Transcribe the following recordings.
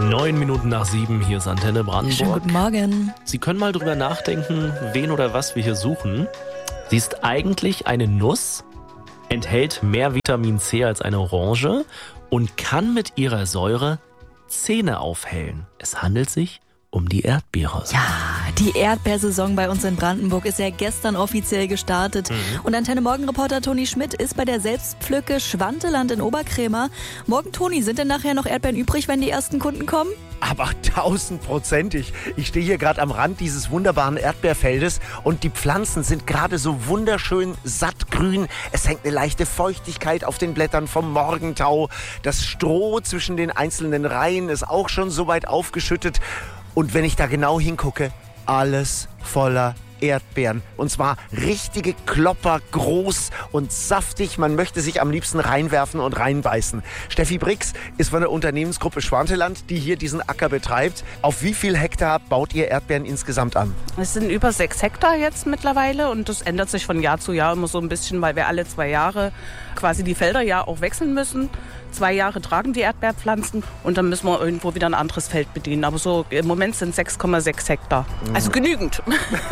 9:09, hier ist Antenne Brandenburg. Schönen guten Morgen. Sie können mal drüber nachdenken, wen oder was wir hier suchen. Sie ist eigentlich eine Nuss, enthält mehr Vitamin C als eine Orange und kann mit ihrer Säure Zähne aufhellen. Es handelt sich um die Erdbeere. Ja, die Erdbeersaison bei uns in Brandenburg ist ja gestern offiziell gestartet. Und Antenne-Morgen-Reporter Toni Schmidt ist bei der Selbstpflücke Schwanteland in Oberkrämer. Morgen, Toni, sind denn nachher noch Erdbeeren übrig, wenn die ersten Kunden kommen? Aber 1000%ig. Ich stehe hier gerade am Rand dieses wunderbaren Erdbeerfeldes und die Pflanzen sind gerade so wunderschön sattgrün. Es hängt eine leichte Feuchtigkeit auf den Blättern vom Morgentau. Das Stroh zwischen den einzelnen Reihen ist auch schon so weit aufgeschüttet. Und wenn ich da genau hingucke, alles voller Erdbeeren. Und zwar richtige Klopper, groß und saftig. Man möchte sich am liebsten reinwerfen und reinbeißen. Steffi Brix ist von der Unternehmensgruppe Schwanteland, die hier diesen Acker betreibt. Auf wie viel Hektar baut ihr Erdbeeren insgesamt an? Es sind über 6 Hektar jetzt mittlerweile und das ändert sich von Jahr zu Jahr immer so ein bisschen, weil wir alle 2 Jahre quasi die Felder ja auch wechseln müssen. 2 Jahre tragen die Erdbeerpflanzen und dann müssen wir irgendwo wieder ein anderes Feld bedienen. Aber so im Moment sind 6,6 Hektar. Also genügend.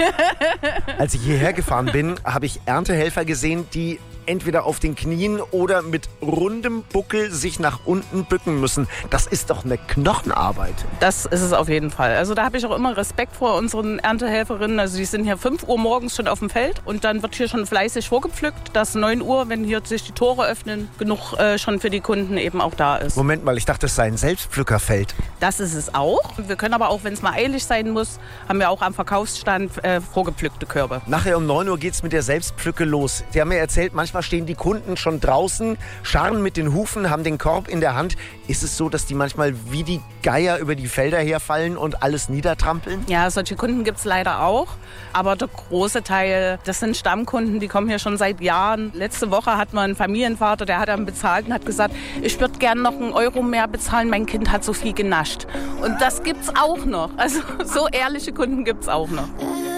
Als ich hierher gefahren bin, habe ich Erntehelfer gesehen, die entweder auf den Knien oder mit rundem Buckel sich nach unten bücken müssen. Das ist doch eine Knochenarbeit. Das ist es auf jeden Fall. Also da habe ich auch immer Respekt vor unseren Erntehelferinnen. Also die sind hier 5 Uhr morgens schon auf dem Feld und dann wird hier schon fleißig vorgepflückt, dass 9 Uhr, wenn hier sich die Tore öffnen, genug schon für die Kunden eben auch da ist. Moment mal, ich dachte, das sei ein Selbstpflückerfeld. Das ist es auch. Wir können aber auch, wenn es mal eilig sein muss, haben wir auch am Verkaufsstand vorgepflückte Körbe. Nachher um 9 Uhr geht es mit der Selbstpflücke los. Sie haben mir erzählt, manchmal stehen die Kunden schon draußen, scharren mit den Hufen, haben den Korb in der Hand. Ist es so, dass die manchmal wie die Geier über die Felder herfallen und alles niedertrampeln? Ja, solche Kunden gibt es leider auch. Aber der große Teil, das sind Stammkunden, die kommen hier schon seit Jahren. Letzte Woche hat man einen Familienvater, der hat dann bezahlt und hat gesagt, ich würde gerne noch 1 Euro mehr bezahlen, mein Kind hat so viel genascht. Und das gibt's auch noch. Also so ehrliche Kunden gibt's auch noch.